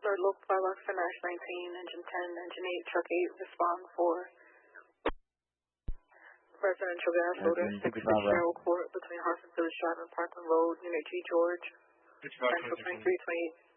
Third local fire officer, Nash 19, Engine 10, Engine 8, Truck 8, respond for residential gas odor, 6 Fitzgerald Court, between Hartford Village Drive and Parkland Road, Unit G, George, Central 2328.